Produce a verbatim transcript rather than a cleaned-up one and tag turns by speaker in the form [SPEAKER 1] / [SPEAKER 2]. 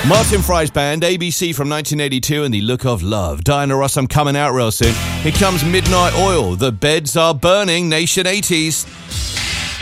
[SPEAKER 1] Martin Fry's band, A B C from nineteen eighty-two and The Look of Love. Diana Ross, I'm coming out real soon. Here comes Midnight Oil. The beds are burning, Nation eighties.